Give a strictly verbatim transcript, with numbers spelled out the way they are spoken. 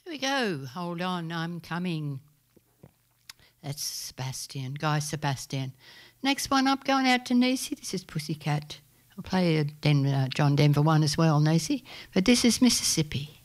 we go. Hold on, I'm coming. That's Sebastian, Guy Sebastian. Next one up, going out to Nisi. This is Pussycat. I'll play a Den- uh, John Denver one as well, Nisi. But this is Mississippi.